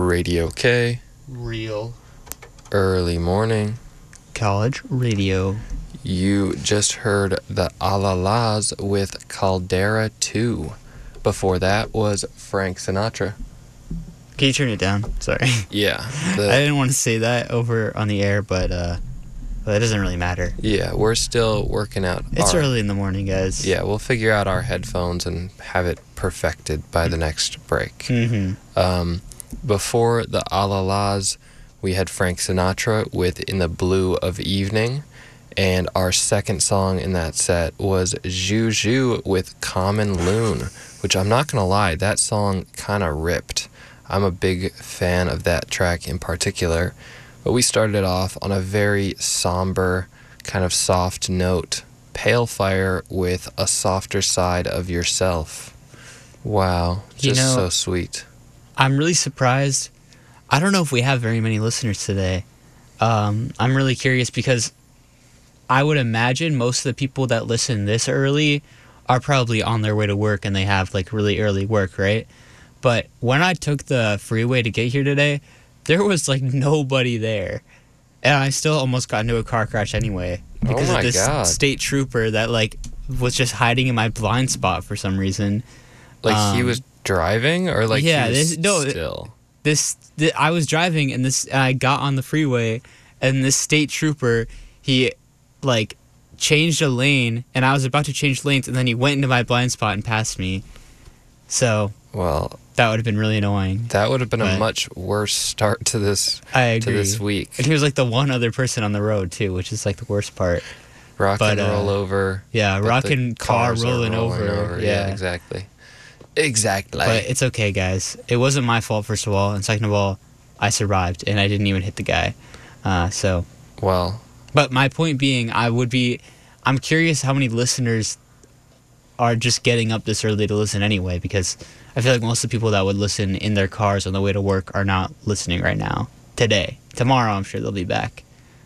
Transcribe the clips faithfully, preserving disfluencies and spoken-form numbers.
Radio K. Real. Early morning. College radio. You just heard the Alalas with Caldera two. Before that was Frank Sinatra. Can you turn it down? Sorry. Yeah. The, I didn't want to say that over on the air, but uh, well, it doesn't really matter. Yeah, we're still working out. It's our, early in the morning, guys. Yeah, we'll figure out our headphones and have it perfected by the next break. Mm-hmm. Um, before the Alalas, we had Frank Sinatra with In the Blue of Evening. And our second song in that set was Juju with Common Loon, which I'm not going to lie, that song kind of ripped. I'm a big fan of that track in particular. But we started it off on a very somber, kind of soft note. Pale Fire with A Softer Side of Yourself. Wow, just You know, so sweet. I'm really surprised. I don't know if we have very many listeners today. Um, I'm really curious because I would imagine most of the people that listen this early are probably on their way to work and they have like really early work, right? But when I took the freeway to get here today, there was like nobody there. And I still almost got into a car crash anyway because oh my of this God. state trooper that like was just hiding in my blind spot for some reason. Like um, he was driving or like yeah, he was this, no, still? This, th- I was driving and this I got on the freeway and this state trooper, he like changed a lane and I was about to change lanes and then he went into my blind spot and passed me. So Well, that would have been really annoying. that would have been But a much worse start to this I to agree. this week. And he was like the one other person on the road too, which is like the worst part. Rock but, and roll uh, over. Yeah, but rock the and car cars are rolling, over. Yeah. Yeah. exactly. Exactly. But it's okay, guys. It wasn't my fault, first of all, and second of all, I survived and I didn't even hit the guy. Uh, so. well, But my point being, I would be, I'm curious how many listeners are just getting up this early to listen anyway, because I feel like most of the people that would listen in their cars on the way to work are not listening right now. Today. Tomorrow, I'm sure they'll be back.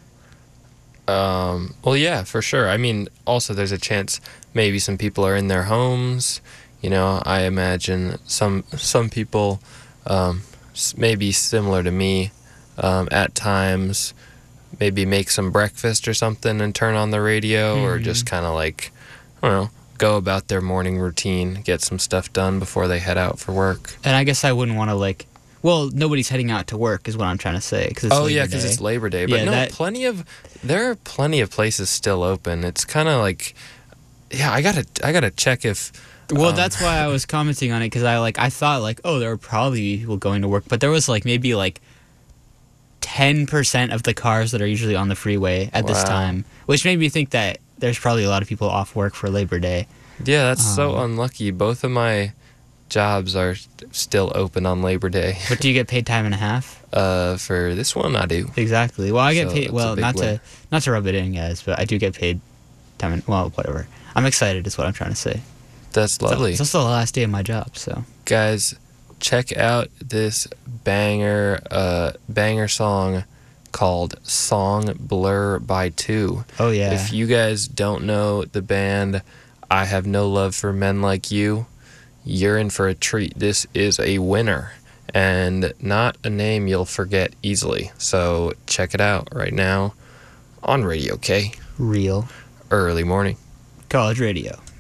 um, well, yeah, for sure. I mean, also there's a chance maybe some people are in their homes. You know, I imagine some some people, um, s- maybe similar to me, um, at times, maybe make some breakfast or something and turn on the radio, or Mhm. just kind of like, I don't know, go about their morning routine, get some stuff done before they head out for work. And I guess I wouldn't want to, like, well, nobody's heading out to work is what I'm trying to say. Cause it's Oh Labor yeah, because Day. it's Labor Day. But Yeah, no, that- plenty of there are plenty of places still open. It's kind of like, yeah, I gotta I gotta check if. Well, um, that's why I was commenting on it, because I like I thought like, oh, there were probably people going to work, but there was like maybe like ten percent of the cars that are usually on the freeway at this Wow. time, which made me think that there's probably a lot of people off work for Labor Day. Yeah, that's so Um, unlucky. Both of my jobs are st- still open on Labor Day. But do you get paid time and a half? Uh, for this one, I do. Exactly. Well, I get So paid. it's a Well, big not win. to not to rub it in, guys, but I do get paid time. And, well, whatever. I'm excited. Is what I'm trying to say. That's lovely, It's also the last day of my job, so. guys. Check out this banger, uh, banger song called "Song Blur" by Two. Oh yeah. If you guys don't know the band I Have No Love for Men Like You, you're in for a treat. This is a winner and not a name you'll forget easily. So check it out right now on Radio K. Real Early morning. college radio.